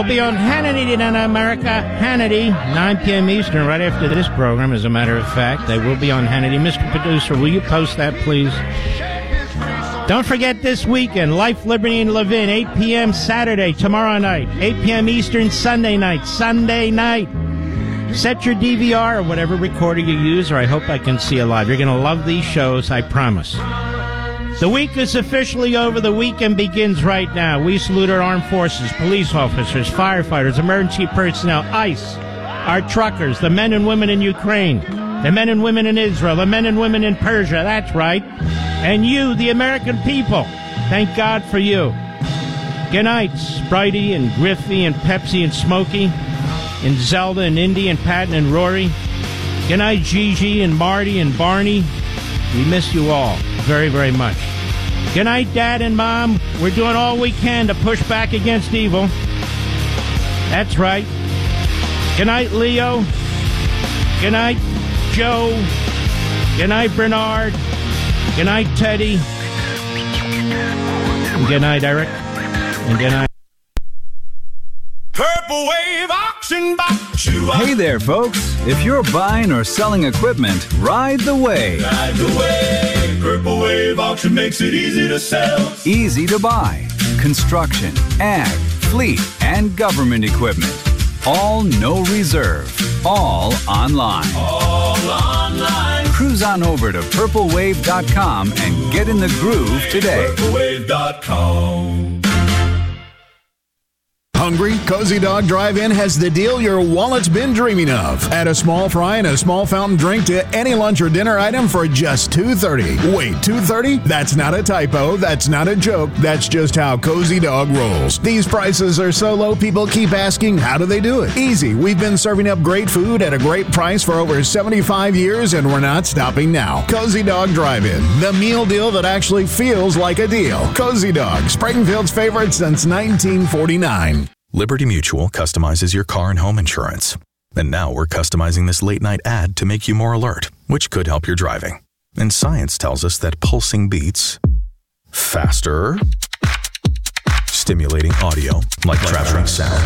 be on Hannity Tonight America. Hannity, 9 p.m. Eastern, right after this program, as a matter of fact. They will be on Hannity. Mr. Producer, will you post that, please? Don't forget this weekend, Life, Liberty, and Levin, 8 p.m. Saturday, tomorrow night. 8 p.m. Eastern, Sunday night. Set your DVR or whatever recorder you use, or I hope I can see you live. You're going to love these shows, I promise. The week is officially over. The weekend begins right now. We salute our armed forces, police officers, firefighters, emergency personnel, ICE, our truckers, the men and women in Ukraine, the men and women in Israel, the men and women in Persia, that's right. And you, the American people, thank God for you. Good night, Spritey and Griffey and Pepsi and Smokey and Zelda and Indy and Patton and Rory. Good night, Gigi and Marty and Barney. We miss you all very, very much. Good night, Dad and Mom. We're doing all we can to push back against evil. That's right. Good night, Leo. Good night, Joe. Good night, Bernard. Good night, Teddy. And good night, Eric. And good night. Purple Wave Auction Box. Hey there, folks. If you're buying or selling equipment, ride the wave. Ride the wave. Purple Wave Auction makes it easy to sell. Easy to buy. Construction, ag, fleet, and government equipment. All no reserve. All online. All online. Cruise on over to purplewave.com and get in the groove today. Purplewave.com. Hungry? Cozy Dog Drive-In has the deal your wallet's been dreaming of. Add a small fry and a small fountain drink to any lunch or dinner item for just $2.30. Wait, $2.30? That's not a typo. That's not a joke. That's just how Cozy Dog rolls. These prices are so low, people keep asking, how do they do it? Easy. We've been serving up great food at a great price for over 75 years, and we're not stopping now. Cozy Dog Drive-In, the meal deal that actually feels like a deal. Cozy Dog, Springfield's favorite since 1949. Liberty Mutual customizes your car and home insurance. And now we're customizing this late-night ad to make you more alert, which could help your driving. And science tells us that pulsing beats faster, stimulating audio like traveling sound,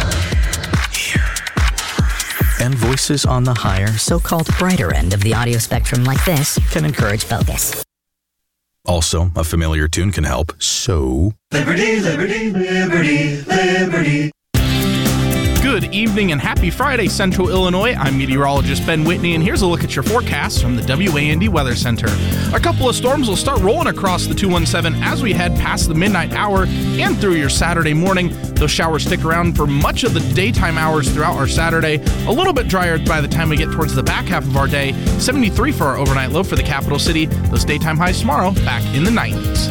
and voices on the higher, so-called brighter end of the audio spectrum like this can encourage focus. Also, a familiar tune can help, so... Liberty, liberty, liberty, liberty. Good evening and happy Friday, Central Illinois. I'm meteorologist Ben Whitney, and here's a look at your forecast from the WAND Weather Center. A couple of storms will start rolling across the 217 as we head past the midnight hour and through your Saturday morning. Those showers stick around for much of the daytime hours throughout our Saturday. A little bit drier by the time we get towards the back half of our day. 73 for our overnight low for the capital city. Those daytime highs tomorrow back in the 90s.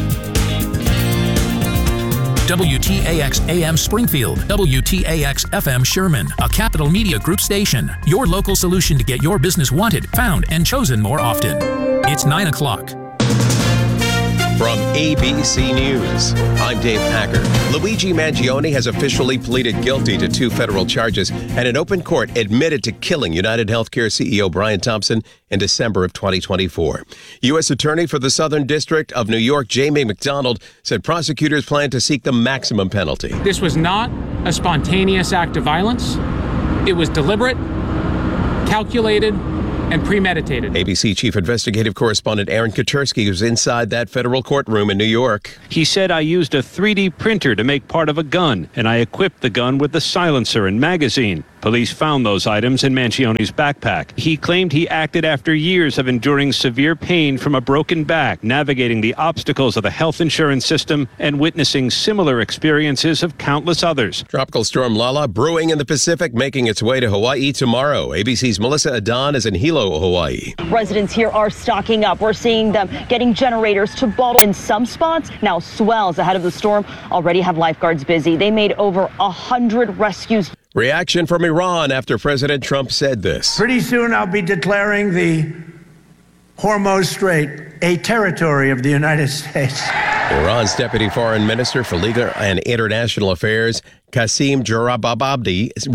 WTAX AM Springfield, WTAX FM Sherman, a Capital Media Group station. Your local solution to get your business wanted, found, and chosen more often. It's 9 o'clock. From ABC News, I'm Dave Packer. Luigi Mangione has officially pleaded guilty to 2 federal charges and in open court admitted to killing United Healthcare CEO Brian Thompson in December of 2024. U.S. Attorney for the Southern District of New York, Jamie McDonald, said prosecutors plan to seek the maximum penalty. This was not a spontaneous act of violence. It was deliberate, calculated, and premeditated. ABC Chief Investigative Correspondent Aaron Katersky was inside that federal courtroom in New York. He said, I used a 3D printer to make part of a gun, and I equipped the gun with the silencer and magazine. Police found those items in Mancione's backpack. He claimed he acted after years of enduring severe pain from a broken back, navigating the obstacles of the health insurance system, and witnessing similar experiences of countless others. Tropical storm Lala brewing in the Pacific, making its way to Hawaii tomorrow. ABC's Melissa Adon is in Hilo, Hawaii. Residents here are stocking up. We're seeing them getting generators to bottle in some spots. Now swells ahead of the storm already have lifeguards busy. They made over 100 rescues. Reaction from Iran after President Trump said this. Pretty soon I'll be declaring the Hormuz Strait a territory of the United States. Iran's Deputy Foreign Minister for Legal and International Affairs, Qasim Jarababadi,